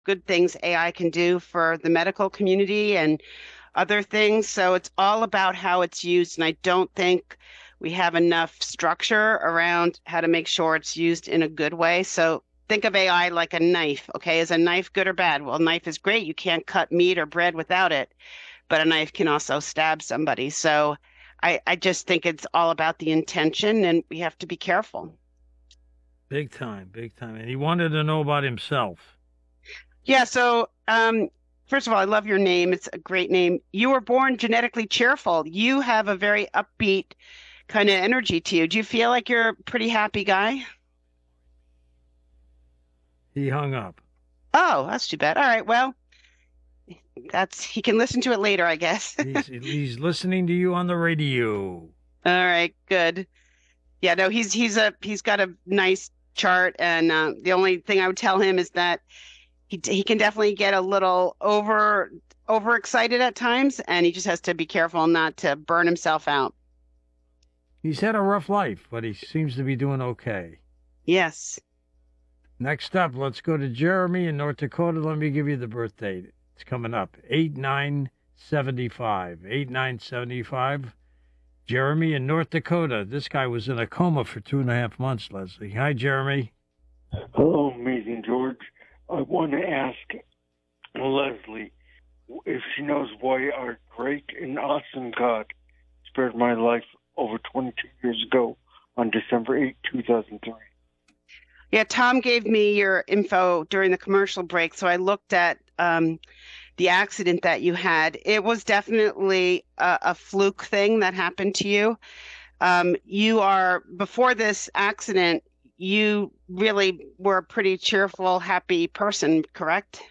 good things AI can do for the medical community and other things. So it's all about how it's used. And I don't think we have enough structure around how to make sure it's used in a good way. So think of AI like a knife. Okay, is a knife good or bad? Well, a knife is great. You can't cut meat or bread without it, but a knife can also stab somebody. So I just think it's all about the intention, and we have to be careful. Big time, big time. And he wanted to know about himself. Yeah, so first of all, I love your name. It's a great name. You were born genetically cheerful. You have a very upbeat kind of energy to you. Do you feel like you're a pretty happy guy? He hung up. Oh, that's too bad. All right, well, that's he can listen to it later, I guess. He's listening to you on the radio. All right, good. Yeah, no, he's got a nice chart, and the only thing I would tell him is that he can definitely get a little overexcited at times, and he just has to be careful not to burn himself out. He's had a rough life, but he seems to be doing okay. Yes. Next up, let's go to Jeremy in North Dakota. Let me give you the birth date. It's coming up 8975. 8975. Jeremy in North Dakota. This guy was in a coma for 2.5 months, Leslie. Hi, Jeremy. Hello, Amazing George. I want to ask Leslie if she knows why our great and awesome God spared my life over 22 years ago on December 8, 2003. Yeah, Tom gave me your info during the commercial break, so I looked at the accident that you had. It was definitely a fluke thing that happened to you. You are, before this accident, you really were a pretty cheerful, happy person, correct?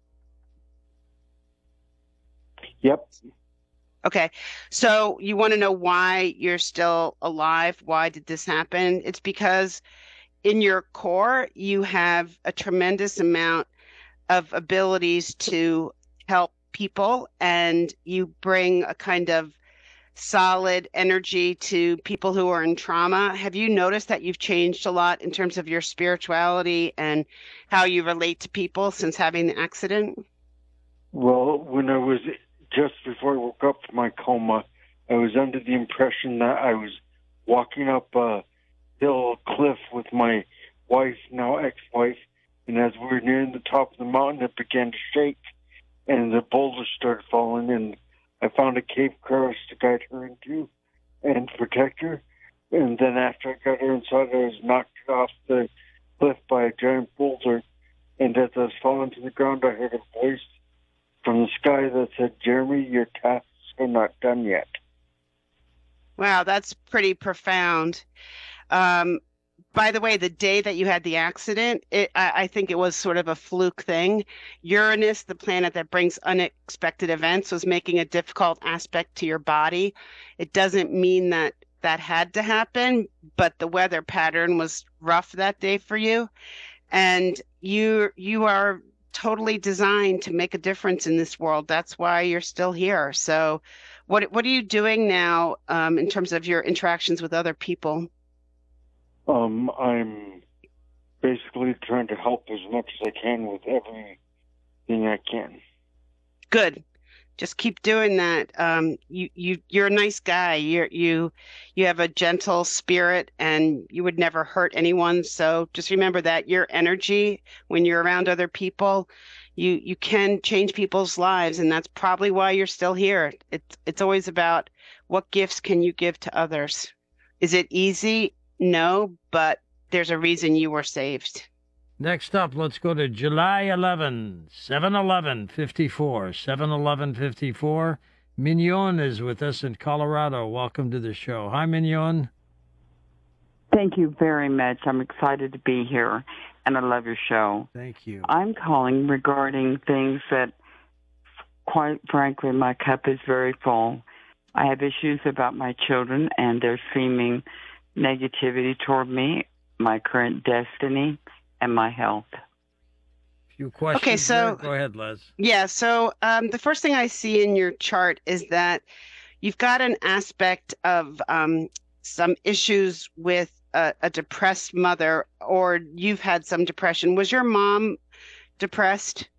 Yep. Okay, so you want to know why you're still alive? Why did this happen? It's because in your core, you have a tremendous amount of abilities to help people, and you bring a kind of solid energy to people who are in trauma. Have you noticed that you've changed a lot in terms of your spirituality and how you relate to people since having the accident? Well, when I was just before I woke up from my coma, I was under the impression that I was walking up a hill cliff with my wife, now ex-wife, and as we were nearing the top of the mountain, it began to shake, and the boulders started falling, and I found a cave crevice to guide her into and protect her. And then after I got her inside, I was knocked off the cliff by a giant boulder, and as I was falling to the ground, I heard a voice from the sky that said, "Jeremy, your tasks are not done yet." Wow, that's pretty profound. Um, by the way, the day that you had the accident, I think it was sort of a fluke thing. Uranus, the planet that brings unexpected events, was making a difficult aspect to your body. It doesn't mean that that had to happen, but the weather pattern was rough that day for you. And you are totally designed to make a difference in this world. That's why you're still here. So, what are you doing now, in terms of your interactions with other people? I'm basically trying to help as much as I can with everything I can. Good. Just keep doing that. You're a nice guy. You have a gentle spirit, and you would never hurt anyone. So just remember that your energy when you're around other people, you can change people's lives, and that's probably why you're still here. It's always about what gifts can you give to others. Is it easy? No, but there's a reason you were saved. Next up, let's go to July 11, 7/11/54. 7/11/54. Mignon is with us in Colorado. Welcome to the show. Hi, Mignon. Thank you very much. I'm excited to be here, and I love your show. Thank you. I'm calling regarding things that, quite frankly, my cup is very full. I have issues about my children and their seeming negativity toward me, my current destiny, and my health. Few Okay, questions there. so Go ahead, Les. yeah, so the first thing I see in your chart is that you've got an aspect of some issues with a depressed mother, or you've had some depression. Was your mom depressed?